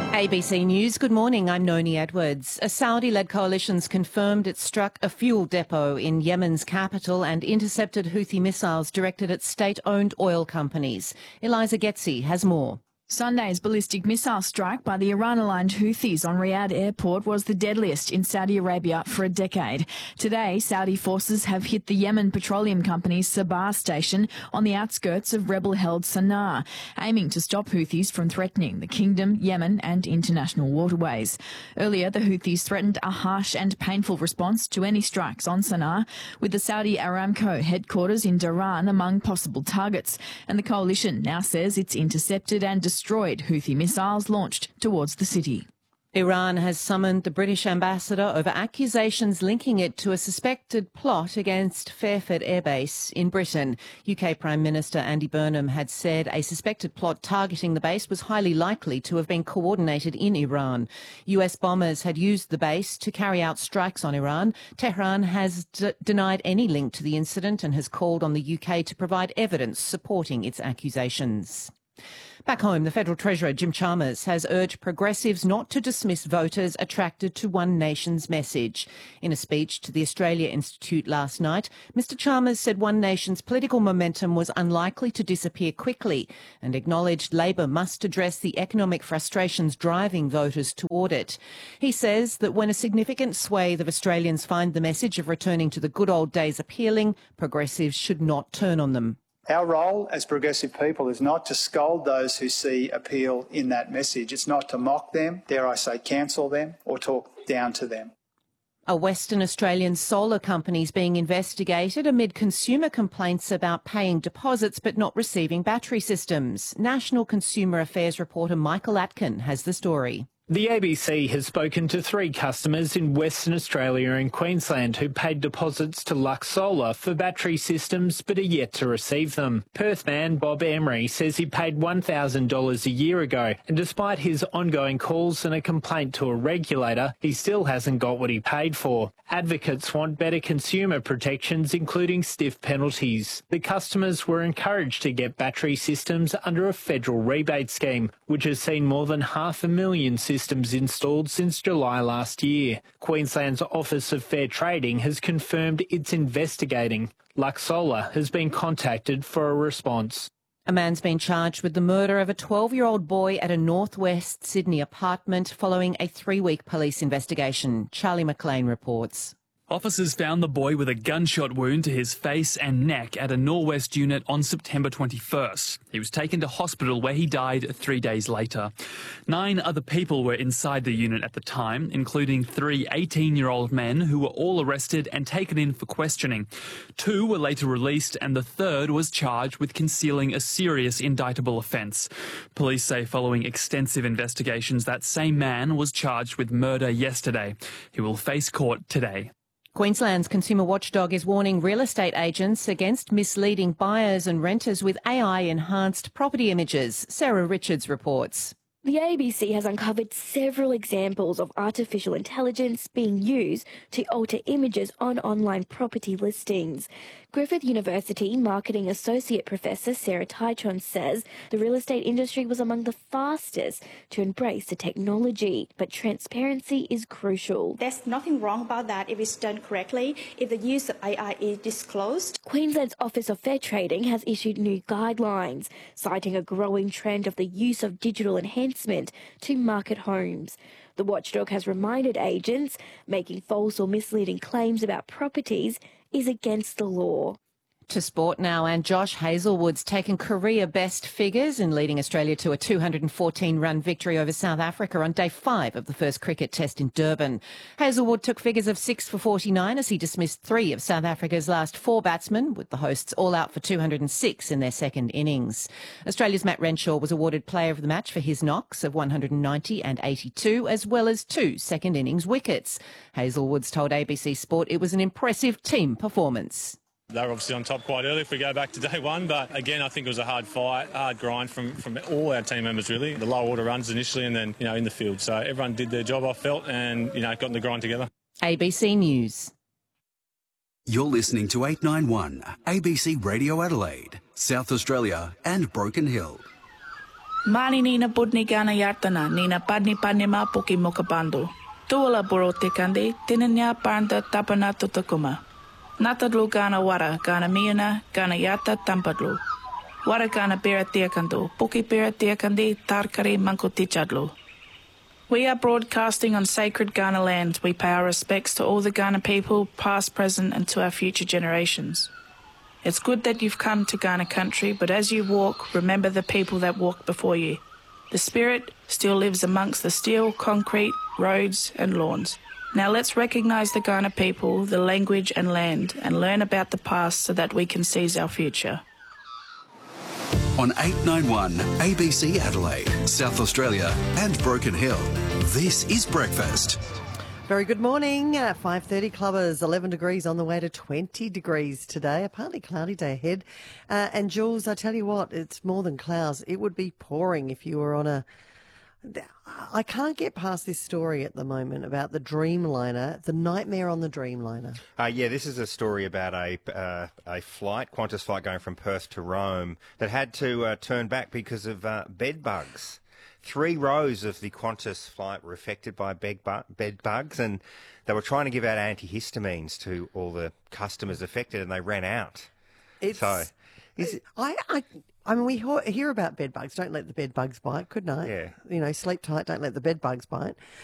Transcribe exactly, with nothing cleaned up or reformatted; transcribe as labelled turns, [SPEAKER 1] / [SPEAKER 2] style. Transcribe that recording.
[SPEAKER 1] A B C News, good morning, I'm Noni Edwards. A Saudi-led coalition's confirmed it struck a fuel depot in Yemen's capital and intercepted Houthi missiles directed at state-owned oil companies. Eliza Getzi has more.
[SPEAKER 2] Sunday's ballistic missile strike by the Iran-aligned Houthis on Riyadh airport was the deadliest in Saudi Arabia for a decade. Today, Saudi forces have hit the Yemen Petroleum Company's Sabah station on the outskirts of rebel-held Sana'a, aiming to stop Houthis from threatening the kingdom, Yemen and international waterways. Earlier, the Houthis threatened a harsh and painful response to any strikes on Sana'a, with the Saudi Aramco headquarters in Dhahran among possible targets. And the coalition now says it's intercepted and destroyed destroyed Houthi missiles launched towards the city.
[SPEAKER 1] Iran has summoned the British ambassador over accusations linking it to a suspected plot against Fairford Air Base in Britain. U K Prime Minister Andy Burnham had said a suspected plot targeting the base was highly likely to have been coordinated in Iran. U S bombers had used the base to carry out strikes on Iran. Tehran has d- denied any link to the incident and has called on the U K to provide evidence supporting its accusations. Back home, the Federal Treasurer Jim Chalmers has urged progressives not to dismiss voters attracted to One Nation's message. In a speech to the Australia Institute last night, Mr Chalmers said One Nation's political momentum was unlikely to disappear quickly and acknowledged Labor must address the economic frustrations driving voters toward it. He says that when a significant swathe of Australians find the message of returning to the good old days appealing, progressives should not turn on them.
[SPEAKER 3] Our role as progressive people is not to scold those who see appeal in that message. It's not to mock them, dare I say cancel them, or talk down to them.
[SPEAKER 1] A Western Australian solar company is being investigated amid consumer complaints about paying deposits but not receiving battery systems. National Consumer Affairs reporter Michael Atkin has the story.
[SPEAKER 4] The A B C has spoken to three customers in Western Australia and Queensland who paid deposits to Lux Solar for battery systems but are yet to receive them. Perth man Bob Emery says he paid one thousand dollars a year ago, and despite his ongoing calls and a complaint to a regulator, he still hasn't got what he paid for. Advocates want better consumer protections, including stiff penalties. The customers were encouraged to get battery systems under a federal rebate scheme, which has seen more than half a million systems systems installed since July last year. Queensland's Office of Fair Trading has confirmed it's investigating. Lux Solar has been contacted for a response.
[SPEAKER 1] A man's been charged with the murder of a twelve-year-old boy at a northwest Sydney apartment following a three-week police investigation. Charlie McLean reports.
[SPEAKER 5] Officers found the boy with a gunshot wound to his face and neck at a Norwest unit on September twenty-first. He was taken to hospital where he died three days later. Nine other people were inside the unit at the time, including three eighteen-year-old men who were all arrested and taken in for questioning. Two were later released and the third was charged with concealing a serious indictable offence. Police say following extensive investigations, that same man was charged with murder yesterday. He will face court today.
[SPEAKER 1] Queensland's consumer watchdog is warning real estate agents against misleading buyers and renters with A I-enhanced property images. Sarah Richards reports.
[SPEAKER 6] The A B C has uncovered several examples of artificial intelligence being used to alter images on online property listings. Griffith University Marketing Associate Professor Sarah Tychon says the real estate industry was among the fastest to embrace the technology, but transparency is crucial.
[SPEAKER 7] There's nothing wrong about that if it's done correctly, if the use of A I is disclosed.
[SPEAKER 6] Queensland's Office of Fair Trading has issued new guidelines, citing a growing trend of the use of digital enhancement to market homes. The watchdog has reminded agents making false or misleading claims about properties is against the law.
[SPEAKER 1] To sport now, and Josh Hazlewood's taken career best figures in leading Australia to a two hundred fourteen run victory over South Africa on day five of the first cricket test in Durban. Hazlewood took figures of six for forty-nine as he dismissed three of South Africa's last four batsmen, with the hosts all out for two hundred six in their second innings. Australia's Matt Renshaw was awarded player of the match for his knocks of one hundred ninety and eighty-two, as well as two second innings wickets. Hazlewood's told A B C Sport it was an impressive team performance.
[SPEAKER 8] They were obviously on top quite early if we go back to day one, but again, I think it was a hard fight, hard grind from, from all our team members, really. The low order runs initially and then, you know, in the field. So everyone did their job, I felt, and, you know, got in the grind together.
[SPEAKER 1] A B C News.
[SPEAKER 9] You're listening to eight ninety-one, A B C Radio Adelaide, South Australia and Broken Hill.
[SPEAKER 10] Mani nina budni gana yartana, nina padni padni ma puki mokabandu. Tuala buro tikandi, tinanya parnda tapana tutakuma. Natadlu gana wara, gana miuna, gana yata tampadlu. Wara gana bira tiakandu, puki bira tiakandi, tarkari mankutichadlu. We are broadcasting on sacred Ghana land. We pay our respects to all the Ghana people, past, present, and to our future generations. It's good that you've come to Ghana country, but as you walk, remember the people that walked before you. The spirit still lives amongst the steel, concrete, roads, and lawns. Now let's recognise the Ghana people, the language and land, and learn about the past so that we can seize our future.
[SPEAKER 9] On eight ninety-one A B C Adelaide, South Australia and Broken Hill, this is Breakfast.
[SPEAKER 11] Very good morning. Uh, five thirty clubbers, eleven degrees on the way to twenty degrees today. A partly cloudy day ahead. Uh, and Jules, I tell you what, it's more than clouds. It would be pouring if you were on a... I can't get past this story at the moment about the Dreamliner, the nightmare on the Dreamliner.
[SPEAKER 12] Uh, yeah, this is a story about a uh, a flight, Qantas flight going from Perth to Rome that had to uh, turn back because of uh, bed bugs. Three rows of the Qantas flight were affected by bed, bu- bed bugs, and they were trying to give out antihistamines to all the customers affected, and they ran out.
[SPEAKER 11] It's,
[SPEAKER 12] so, is it,
[SPEAKER 11] I, I, I mean, we hear about bed bugs. Don't let the bed bugs bite. Good night.
[SPEAKER 12] Yeah.
[SPEAKER 11] You know, sleep tight. Don't let the bed bugs bite.